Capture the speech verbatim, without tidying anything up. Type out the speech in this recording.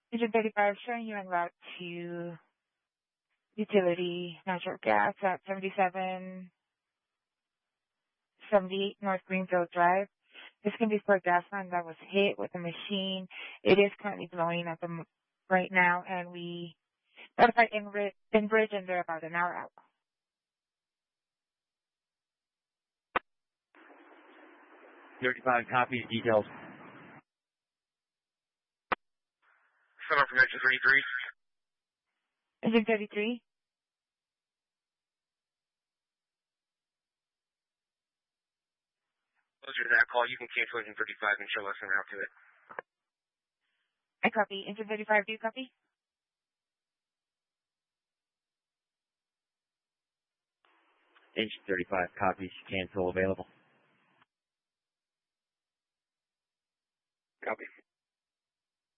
Engine thirty-five showing you en route to utility natural gas at seventy-seven seventy-eight North Greenfield Drive. This can be for a gas line that was hit with a machine. It is currently blowing at the m- right now, and we notified Enbridge, Enbridge and they're about an hour out. thirty-five copies, details. Center from engine thirty-three. Engine thirty-three. Closer to that call, you can cancel engine thirty-five and show us en route to it. I copy. Engine thirty-five, do you copy? Engine thirty-five copies, cancel available. Copy.